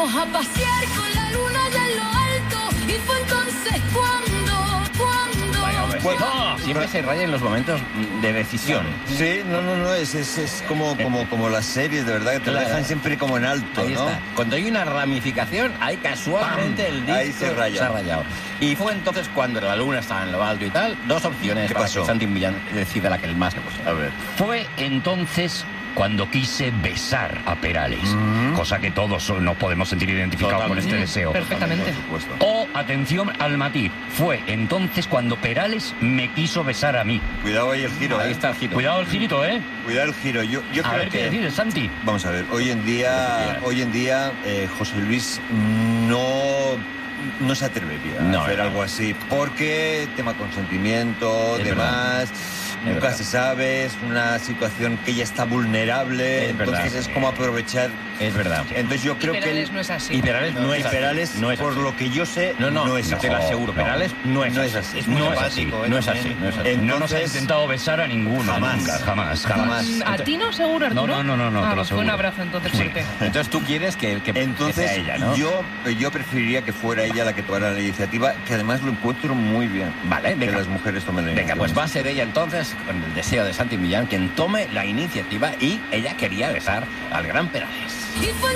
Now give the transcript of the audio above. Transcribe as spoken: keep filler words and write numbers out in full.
fuimos a pasear con la luna ya en lo alto. Y fue entonces cuando, cuando... Vaya, hombre, Pues- no, siempre se raya en los momentos de decisión. Sí, no, no, no, es, es, es como, como, como las series, de verdad, que te lo Claro. dejan siempre como en alto, Ahí ¿no? está. Cuando hay una ramificación, ahí casualmente ¡Pam! el disco Ahí se raya. ha rayado. Y fue entonces cuando la luna estaba en lo alto y tal, dos opciones ¿Qué para pasó? que Santi Millán decida la que más le gusta. A ver. Fue entonces cuando quise besar a Perales, Mm. cosa que todos nos podemos sentir identificados con Totalmente. este deseo. Perfectamente. Por supuesto. O, atención al matiz, fue entonces cuando Perales me quiso besar a mí. Cuidado ahí el giro, Ahí ¿eh? está el giro. Cuidado el girito, ¿eh? Cuidado el giro. Yo, yo A creo ver que... qué decides, Santi. Vamos a ver, hoy en Lo que día, quieras. hoy en día eh, José Luis no, no se atrevería No, a hacer no. algo así, porque tema consentimiento, Es demás, nunca verdad. se sabe, es una situación que ya está vulnerable, Es entonces verdad. es como aprovechar. Es verdad. Entonces yo creo que Perales él- no es así. Y Perales no, no, es y así. Perales, no es por así. lo que yo sé, No, no, no es así. te lo aseguro. no. Perales no es No así. es así. Es no muy es así. simpático, ¿eh? No es así. también. No es así. Entonces- No nos ha intentado besar a ninguno. Jamás. Nunca, jamás, jamás. Jamás. Mm, ¿A ti no, seguro, Arturo? No, no, no, no, Ah, te lo pues fue un aseguro. abrazo entonces Sí. fuerte. Entonces tú quieres que, que, que Entonces, sea ella, ¿no? yo, yo preferiría que fuera ella la que tomara la iniciativa, que además lo encuentro muy bien. Vale, Que venga. las mujeres tomen la Venga, iniciativa. pues va a ser ella entonces, con el deseo de Santi Millán, quien tome la iniciativa y ella quería besar al gran Perales. Y fue